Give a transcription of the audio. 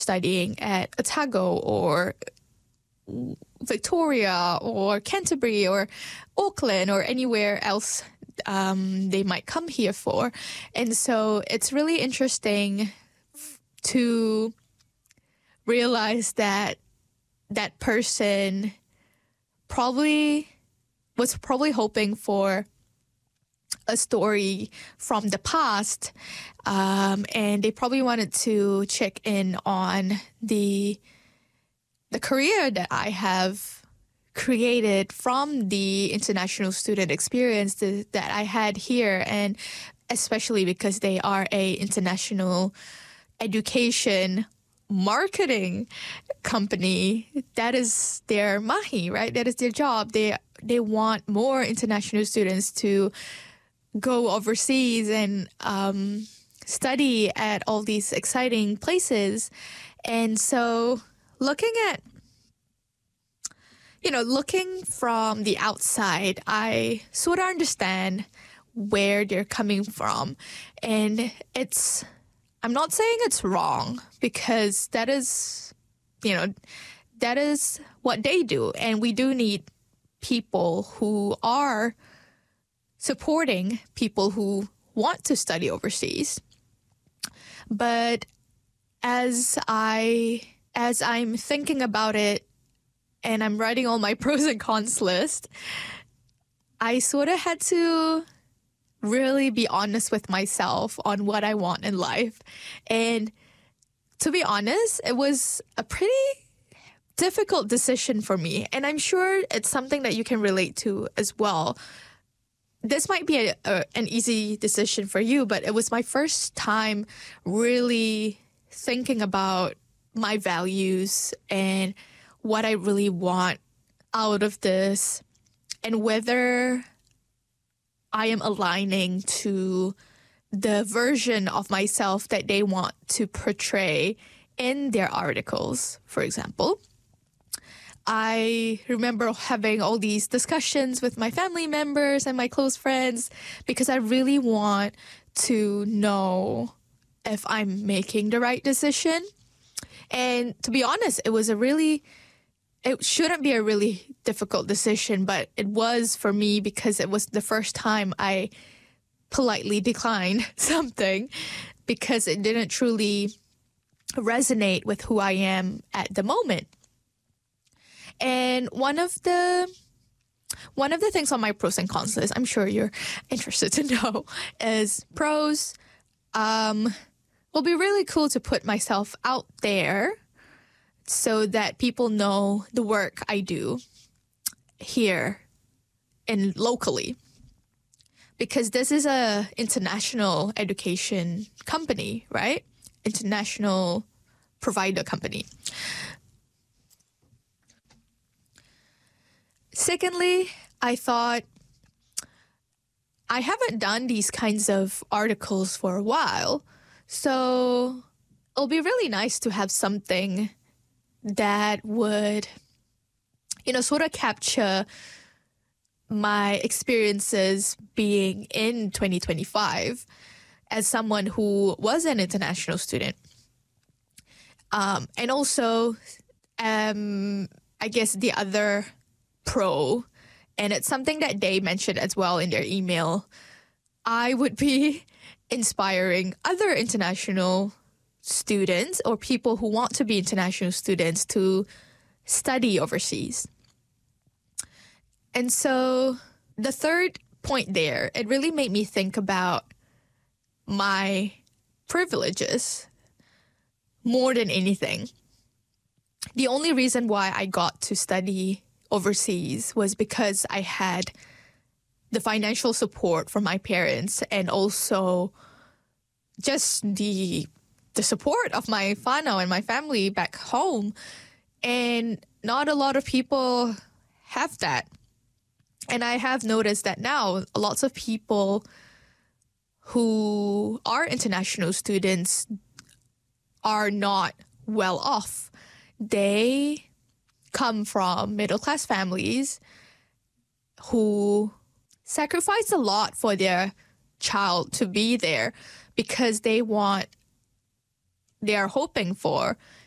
studying at Otago or Victoria or Canterbury or Auckland or anywhere else they might come here for. And so it's really interesting to realize that that person was probably hoping for a story from the past, and they probably wanted to check in on the career that I have created from the international student experience that I had here, and especially because they are a international education marketing company. That is their mahi, right? That is their job. They want more international students to go overseas and study at all these exciting places. And so looking from the outside, I sort of understand where they're coming from. And I'm not saying it's wrong, because that is what they do. And we do need people who are supporting people who want to study overseas. But as I'm thinking about it and I'm writing all my pros and cons list, I sort of had to really be honest with myself on what I want in life. And to be honest, it was a pretty difficult decision for me. And I'm sure it's something that you can relate to as well. This might be an easy decision for you, but it was my first time really thinking about my values and what I really want out of this, and whether I am aligning to the version of myself that they want to portray in their articles, for example. I remember having all these discussions with my family members and my close friends, because I really want to know if I'm making the right decision. And to be honest, it shouldn't be a really difficult decision, but it was for me, because it was the first time I politely declined something because it didn't truly resonate with who I am at the moment. And one of the things on my pros and cons list, I'm sure you're interested to know, is pros. Will be really cool to put myself out there so that people know the work I do here and locally. Because this is a international education company, right? International provider company. Secondly, I thought I haven't done these kinds of articles for a while, so it'll be really nice to have something that would, sort of capture my experiences being in 2025 as someone who was an international student. And also, I guess the other pro, and it's something that they mentioned as well in their email, I would be inspiring other international students or people who want to be international students to study overseas. And so the third point there, it really made me think about my privileges more than anything. The only reason why I got to study overseas was because I had the financial support from my parents, and also just the support of my whānau and my family back home. And not a lot of people have that. And I have noticed that now lots of people who are international students are not well off. They come from middle-class families who sacrifice a lot for their child to be there, because they are hoping for